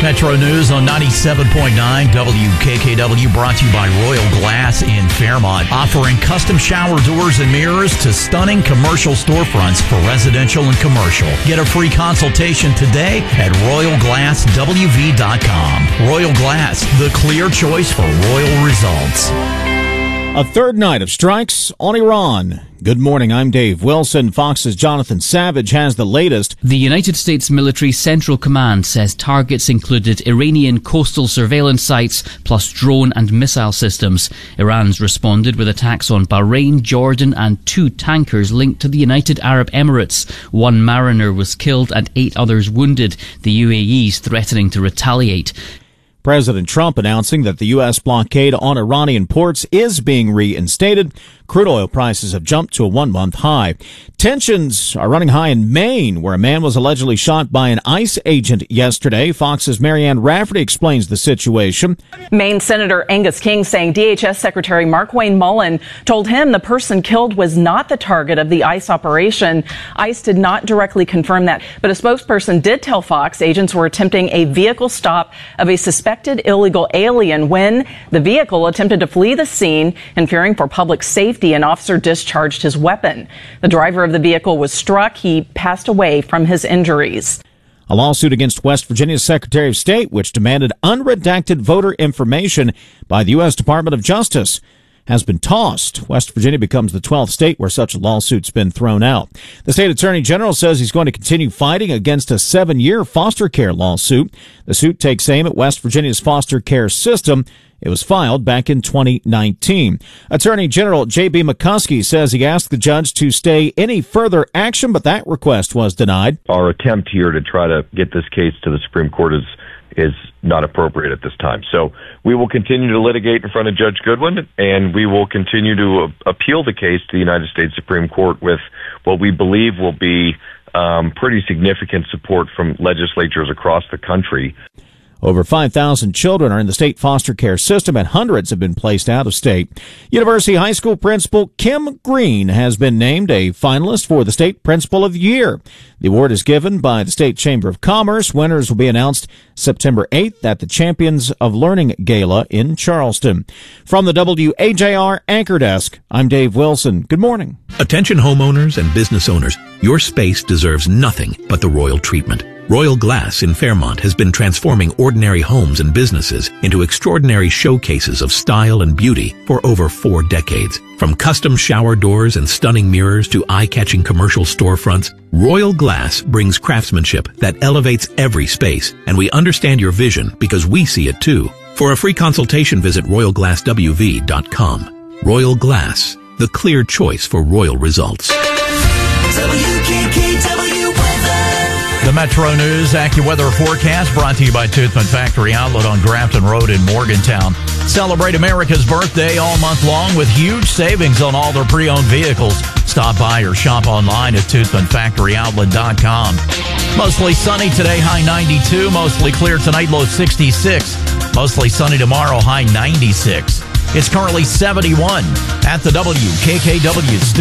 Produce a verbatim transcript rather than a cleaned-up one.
Metro News on ninety-seven point nine W K K W, brought to you by Royal Glass in Fairmont, offering custom shower doors and mirrors to stunning commercial storefronts for residential and commercial. Get a free consultation today at royal glass w v dot com. Royal Glass, the clear choice for royal results. A third night of strikes on Iran. Good morning, I'm Dave Wilson. Fox's Jonathan Savage has the latest. The United States Military Central Command says targets included Iranian coastal surveillance sites plus drone and missile systems. Iran's responded with attacks on Bahrain, Jordan and two tankers linked to the United Arab Emirates. One mariner was killed and eight others wounded. The U A E's threatening to retaliate. President Trump announcing that the U S blockade on Iranian ports is being reinstated. Crude oil prices have jumped to a one-month high. Tensions are running high in Maine, where a man was allegedly shot by an ICE agent yesterday. Fox's Marianne Rafferty explains the situation. Maine Senator Angus King saying D H S Secretary Markwayne Mullin told him the person killed was not the target of the ICE operation. ICE did not directly confirm that, but a spokesperson did tell Fox agents were attempting a vehicle stop of a suspected illegal alien when the vehicle attempted to flee the scene, and fearing for public safety, an officer discharged his weapon. The driver of the vehicle was struck. He passed away from his injuries. A lawsuit against West Virginia's Secretary of State, which demanded unredacted voter information by the U S Department of Justice, has been tossed. West Virginia becomes the twelfth state where such a lawsuit's been thrown out. The state attorney general says he's going to continue fighting against a seven-year foster care lawsuit. The suit takes aim at West Virginia's foster care system. It was filed back in twenty nineteen. Attorney General J B McCuskey says he asked the judge to stay any further action, but that request was denied. Our attempt here to try to get this case to the Supreme Court is is not appropriate at this time. So we will continue to litigate in front of Judge Goodwin, and we will continue to uh, appeal the case to the United States Supreme Court with what we believe will be um, pretty significant support from legislatures across the country. Over five thousand children are in the state foster care system, and hundreds have been placed out of state. University High School principal Kim Green has been named a finalist for the State Principal of the Year. The award is given by the State Chamber of Commerce. Winners will be announced September eighth at the Champions of Learning Gala in Charleston. From the W A J R Anchor Desk, I'm Dave Wilson. Good morning. Attention homeowners and business owners, your space deserves nothing but the royal treatment. Royal Glass in Fairmont has been transforming ordinary homes and businesses into extraordinary showcases of style and beauty for over four decades. From custom shower doors and stunning mirrors to eye-catching commercial storefronts, Royal Glass brings craftsmanship that elevates every space, and we understand your vision because we see it too. For a free consultation, visit royal glass w v dot com. Royal Glass, the clear choice for royal results. W K K W The Metro News AccuWeather forecast brought to you by Toothman Factory Outlet on Grafton Road in Morgantown. Celebrate America's birthday all month long with huge savings on all their pre-owned vehicles. Stop by or shop online at toothman factory outlet dot com. Mostly sunny today, high ninety-two. Mostly clear tonight, low sixty-six. Mostly sunny tomorrow, high ninety-six. It's currently seventy-one at the W K K W studio.